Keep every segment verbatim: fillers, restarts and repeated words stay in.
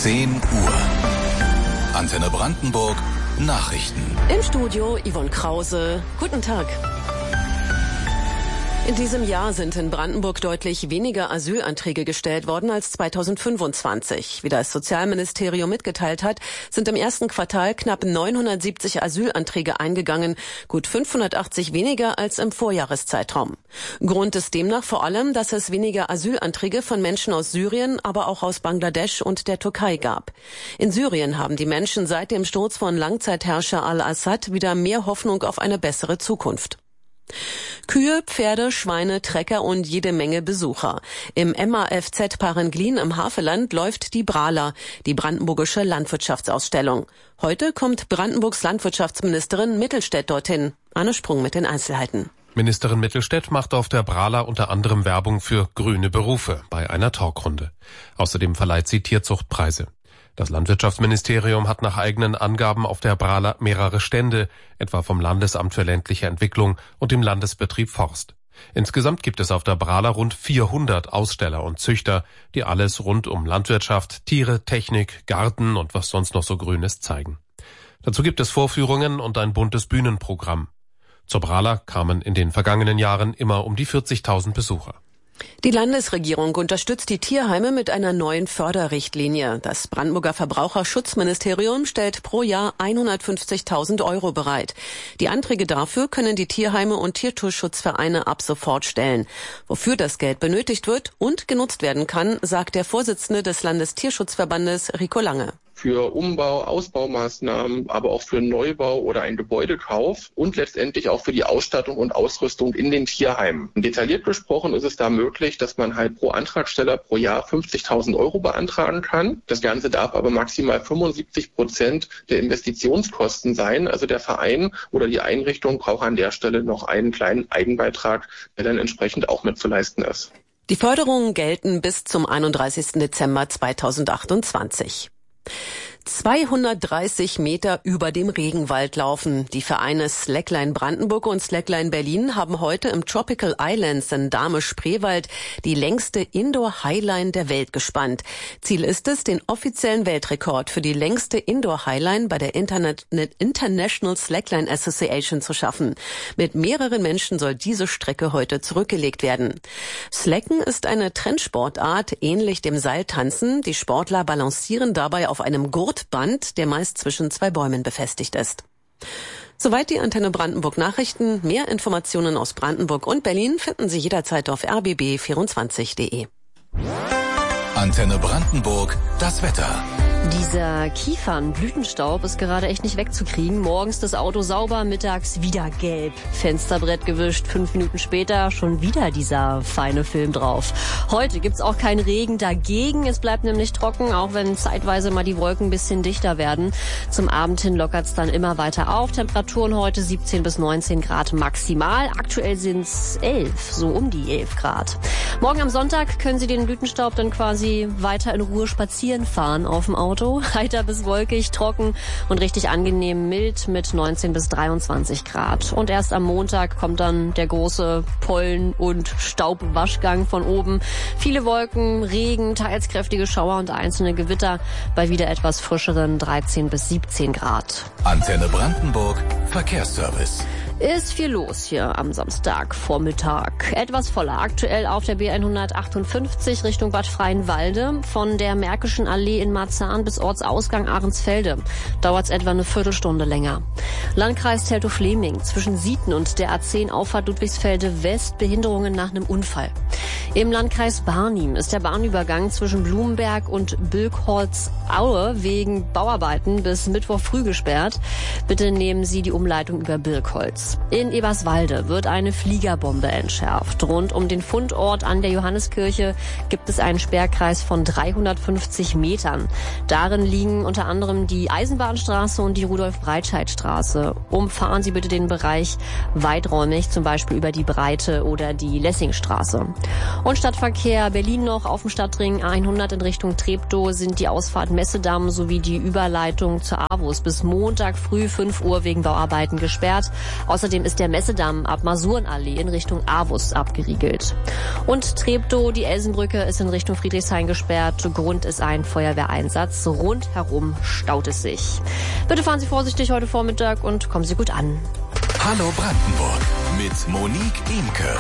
zehn Uhr. Antenne Brandenburg Nachrichten. Im Studio Yvonne Krause. Guten Tag. In diesem Jahr sind in Brandenburg deutlich weniger Asylanträge gestellt worden als zweitausendfünfundzwanzig. Wie das Sozialministerium mitgeteilt hat, sind im ersten Quartal knapp neunhundertsiebzig Asylanträge eingegangen, gut fünfhundertachtzig weniger als im Vorjahreszeitraum. Grund ist demnach vor allem, dass es weniger Asylanträge von Menschen aus Syrien, aber auch aus Bangladesch und der Türkei gab. In Syrien haben die Menschen seit dem Sturz von Langzeitherrscher al-Assad wieder mehr Hoffnung auf eine bessere Zukunft. Kühe, Pferde, Schweine, Trecker und jede Menge Besucher. Im M A F Z Parenglin im Havelland läuft die Brala, die brandenburgische Landwirtschaftsausstellung. Heute kommt Brandenburgs Landwirtschaftsministerin Mittelstädt dorthin. Anne Sprung mit den Einzelheiten. Ministerin Mittelstädt macht auf der Brala unter anderem Werbung für grüne Berufe bei einer Talkrunde. Außerdem verleiht sie Tierzuchtpreise. Das Landwirtschaftsministerium hat nach eigenen Angaben auf der Brala mehrere Stände, etwa vom Landesamt für ländliche Entwicklung und dem Landesbetrieb Forst. Insgesamt gibt es auf der Brala rund vierhundert Aussteller und Züchter, die alles rund um Landwirtschaft, Tiere, Technik, Garten und was sonst noch so Grünes zeigen. Dazu gibt es Vorführungen und ein buntes Bühnenprogramm. Zur Brala kamen in den vergangenen Jahren immer um die vierzigtausend Besucher. Die Landesregierung unterstützt die Tierheime mit einer neuen Förderrichtlinie. Das Brandenburger Verbraucherschutzministerium stellt pro Jahr hundertfünfzigtausend Euro bereit. Die Anträge dafür können die Tierheime und Tierschutzvereine ab sofort stellen. Wofür das Geld benötigt wird und genutzt werden kann, sagt der Vorsitzende des Landestierschutzverbandes Rico Lange. Für Umbau, Ausbaumaßnahmen, aber auch für Neubau oder einen Gebäudekauf und letztendlich auch für die Ausstattung und Ausrüstung in den Tierheimen. Detailliert besprochen ist es da möglich, dass man halt pro Antragsteller pro Jahr fünfzigtausend Euro beantragen kann. Das Ganze darf aber maximal fünfundsiebzig Prozent der Investitionskosten sein. Also der Verein oder die Einrichtung braucht an der Stelle noch einen kleinen Eigenbeitrag, der dann entsprechend auch mitzuleisten ist. Die Förderungen gelten bis zum einunddreißigsten Dezember zweitausendachtundzwanzig. zweihundertdreißig Meter über dem Regenwald laufen. Die Vereine Slackline Brandenburg und Slackline Berlin haben heute im Tropical Islands in Dahme-Spreewald die längste Indoor-Highline der Welt gespannt. Ziel ist es, den offiziellen Weltrekord für die längste Indoor-Highline bei der Internet- International Slackline Association zu schaffen. Mit mehreren Menschen soll diese Strecke heute zurückgelegt werden. Slacken ist eine Trendsportart, ähnlich dem Seiltanzen. Die Sportler balancieren dabei auf einem Gurt Band, der meist zwischen zwei Bäumen befestigt ist. Soweit die Antenne Brandenburg Nachrichten. Mehr Informationen aus Brandenburg und Berlin finden Sie jederzeit auf r b b vierundzwanzig punkt de. Antenne Brandenburg, das Wetter. Dieser Kiefernblütenstaub ist gerade echt nicht wegzukriegen. Morgens das Auto sauber, mittags wieder gelb. Fensterbrett gewischt, fünf Minuten später schon wieder dieser feine Film drauf. Heute gibt's auch keinen Regen dagegen. Es bleibt nämlich trocken, auch wenn zeitweise mal die Wolken ein bisschen dichter werden. Zum Abend hin lockert's dann immer weiter auf. Temperaturen heute siebzehn bis neunzehn Grad maximal. Aktuell sind's elf, so um die elf Grad. Morgen am Sonntag können Sie den Blütenstaub dann quasi weiter in Ruhe spazieren fahren auf dem Auto. Heiter bis wolkig, trocken und richtig angenehm mild mit neunzehn bis dreiundzwanzig Grad. Und erst am Montag kommt dann der große Pollen- und Staubwaschgang von oben. Viele Wolken, Regen, teils kräftige Schauer und einzelne Gewitter bei wieder etwas frischeren dreizehn bis siebzehn Grad. Antenne Brandenburg, Verkehrsservice. Ist viel los hier am Samstagvormittag. Etwas voller aktuell auf der B hundertachtundfünfzig Richtung Bad Freienwalde. Von der Märkischen Allee in Marzahn bis Ortsausgang Ahrensfelde dauert es etwa eine Viertelstunde länger. Landkreis Teltow-Fleming zwischen Sieten und der A zehn Auffahrt Ludwigsfelde West Behinderungen nach einem Unfall. Im Landkreis Barnim ist der Bahnübergang zwischen Blumenberg und Birkholz-Aue wegen Bauarbeiten bis Mittwoch früh gesperrt. Bitte nehmen Sie die Umleitung über Birkholz. In Eberswalde wird eine Fliegerbombe entschärft. Rund um den Fundort an der Johanneskirche gibt es einen Sperrkreis von dreihundertfünfzig Metern. Darin liegen unter anderem die Eisenbahnstraße und die Rudolf-Breitscheid-Straße. Umfahren Sie bitte den Bereich weiträumig, zum Beispiel über die Breite oder die Lessingstraße. Und Stadtverkehr Berlin noch auf dem Stadtring A hundert in Richtung Treptow sind die Ausfahrt Messedamm sowie die Überleitung zur A W U S bis Montag früh fünf Uhr wegen Bauarbeiten gesperrt. Außerdem ist der Messedamm ab Masurenallee in Richtung Avus abgeriegelt. Und Treptow, die Elsenbrücke, ist in Richtung Friedrichshain gesperrt. Grund ist ein Feuerwehreinsatz. Rundherum staut es sich. Bitte fahren Sie vorsichtig heute Vormittag und kommen Sie gut an. Hallo Brandenburg mit Monique Imke.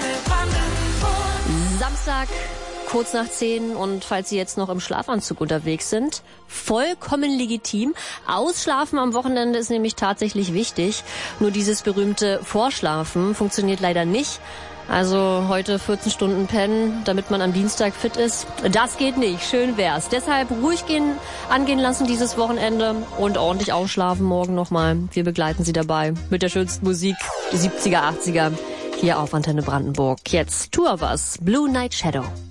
Samstag, kurz nach zehn, und falls Sie jetzt noch im Schlafanzug unterwegs sind, vollkommen legitim. Ausschlafen am Wochenende ist nämlich tatsächlich wichtig. Nur dieses berühmte Vorschlafen funktioniert leider nicht. Also heute vierzehn Stunden pennen, damit man am Dienstag fit ist. Das geht nicht, schön wär's. Deshalb ruhig gehen, angehen lassen dieses Wochenende und ordentlich ausschlafen morgen nochmal. Wir begleiten Sie dabei mit der schönsten Musik, die siebziger, achtziger, hier auf Antenne Brandenburg. Jetzt Two of Us, Blue Night Shadow.